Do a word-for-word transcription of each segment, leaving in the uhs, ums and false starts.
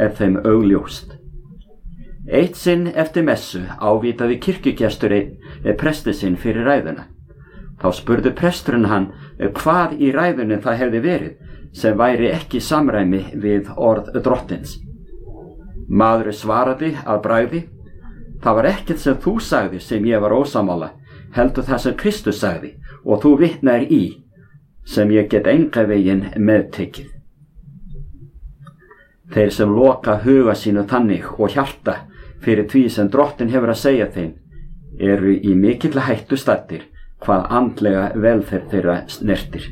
er þeim augljóst. Eitt sinn eftir messu ávitaði kirkjugesturinn presti sinn fyrir ræðuna. Þá spurði presturinn hann hvað í ræðunni það hefði verið sem væri ekki í samræmi við orð drottins. Maðurinn svaraði að bragði: það var ekkert sem þú sagði sem ég var ósammála, heldur það sem Kristus sagði og þú vitnar í, sem ég get enga veginn meðtekið. Þeir sem loka huga sínu þannig og hjarta fyrir því sem drottin hefur að segja þeim eru í mikilla hættu staddir hvað andlega velferð þeirra snertir.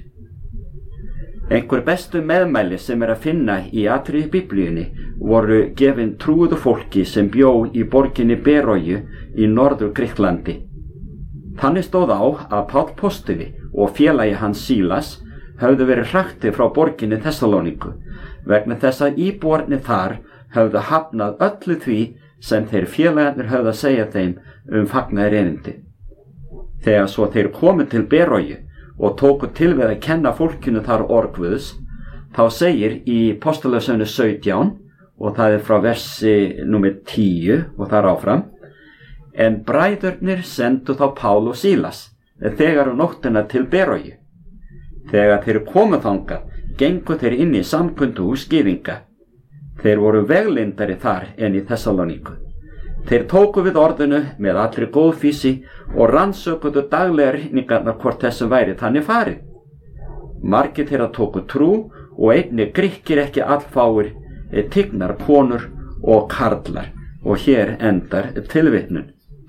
Einhver bestu meðmæli sem er að finna í atriði Biblíunni voru gefin trúðu fólki sem bjó í borginni Beróju í norður Grikklandi. Þannig stóð á að Páll postuli og félagi hans Sílas höfðu verið hraktir frá borginni Þessalóníku vegna þess að íbúarnir þar höfðu hafnað öllu því sem þeir félagarnir höfðu að segja þeim um fagnaðarerindi. Þegar svo þeir komu til Beróju og tóku til við að kenna fólkinu þar orð Guðs, þá segir í Postulasöfnu sautján, og það er frá versi númer tíu og þar áfram: en bræðurnir sendu þá Pál og Sílas þegar um nóttina til Beróju. Þegar þeir komu þangað, gengu þeir inn í samkunduhús gyðinga. Þeir voru veglindari þar en í Þessaloníku. Þeir tóku við orðinu með allri góðfýsi og rannsökuðu daglega rýningarnar hvort þessu væri þannig farið. Margir þeirra tóku trú og einnig Grikkir ekki allfáir, tignar konur og karlar, og hér endar tilvitnun.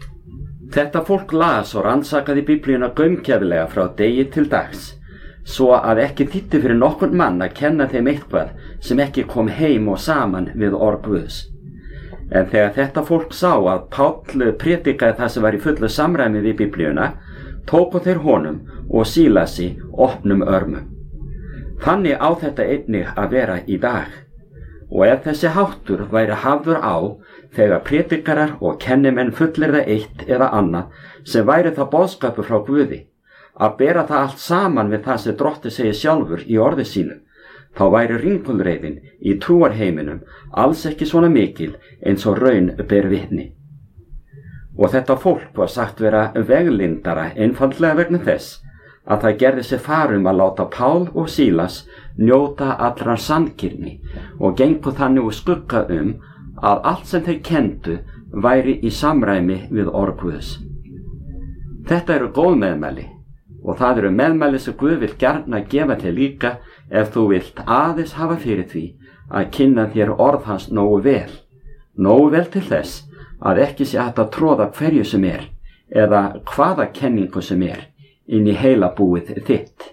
Þetta fólk las og rannsakaði Biblíuna gaumgæfilega frá degi til dags, svo að ekki þýddi fyrir nokkurn mann að kenna þeim eitthvað sem ekki kom heim og saman við orð Guðs. En þegar þetta fólk sá að Páll predikaði það sem var í fullu samræmi við Biblíuna, tóku þeir honum og Sílasi opnum örmum. Þannig á þetta einnig að vera í dag. Og ef þessi háttur væri hafður á þegar predikarar og kennimenn fullyrða eitt eða annað sem væri það boðskapur frá Guði, að bera það allt saman við það sem Drottinn segir sjálfur í orði sínu, þá væri ringulreiðin í trúarheiminum alls ekki svona mikil eins og raun ber vitni. Og þetta fólk var sagt vera veglindara einfaldlega vegna þess að það gerði sér farum að láta Pál og Sílas njóta allrar sanngirni og gengu þannig úr skugga um að allt sem þeir kendu væri í samræmi við orð Guðs. Þetta eru góð meðmæli, og það eru meðmæli sem Guð vill gjarna gefa þér líka ef þú vilt aðeins hafa fyrir því að kynna þér orð hans nógu vel, nógu vel til þess að ekki sé hægt að tróða hverju sem er eða hvaða kenningu sem er inn í heila búið þitt.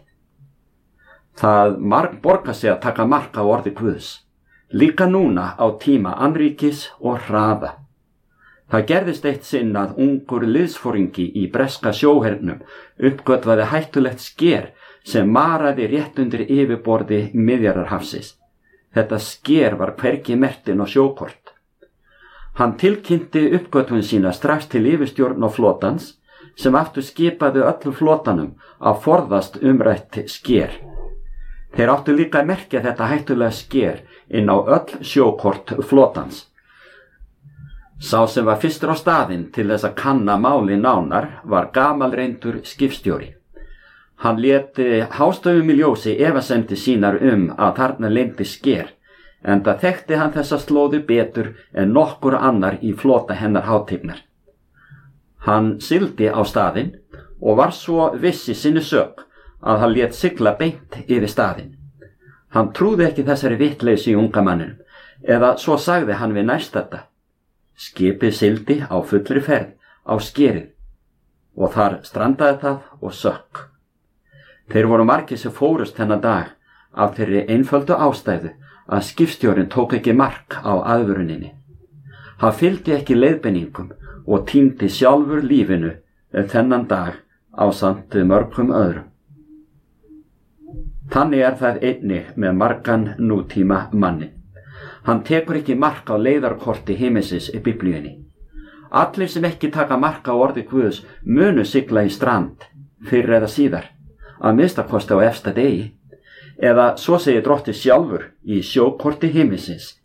Það marg borgar sig að taka mark á orði Guðs, líka núna á tíma annríkis og hraða. Það gerðist eitt sinn að ungur liðsforingi í breska sjóhernum uppgötvaði hættulegt sker sem maraði rétt undir yfirborði Miðjarðarhafsins. Þetta sker var hvergi merktinn á sjókort. Hann tilkynnti uppgötvun sína strax til yfirstjórn á flotans, sem aftur skipaði öllum flotanum að forðast umrætt sker. Þeir áttu líka að merkja þetta hættulega sker inn á öll sjókort flotans. Sá sem var fyrstur á staðinn til þess að kanna máli nánar var gamalreyndur skipstjóri. Hann léti hástöfum í ljósi efasemdir sínar um að þarna leyndi sker, enda þekkti hann þessa slóðu betur en nokkur annar í flota hennar hátignar. Hann sigldi á staðinn og var svo viss í sinni sök að hann lét sigla beint yfir staðinn. Hann trúði ekki þessari vitleysu í unga manninum, eða svo sagði hann við næstadda. Skipið sigldi á fullri ferð á skerið og þar strandaði það og sökk. Þeir voru margir sem fórust þennan dag af þeirri einföldu ástæðu að skipstjórinn tók ekki mark á aðvöruninni. Hann fylgdi ekki leiðbeiningum og týndi sjálfur lífinu þennan dag ásamt mörgum öðrum. Þannig er það einnig með margan nútíma manni. Hann tekur ekki mark á leiðarkorti himinsins í Biblíunni. Allir sem ekki taka mark á orði Guðs munu sigla í strand, fyrr eða síðar, að minnsta kosti á efsta degi, eða svo segir Drottinn sjálfur í sjókorti himinsins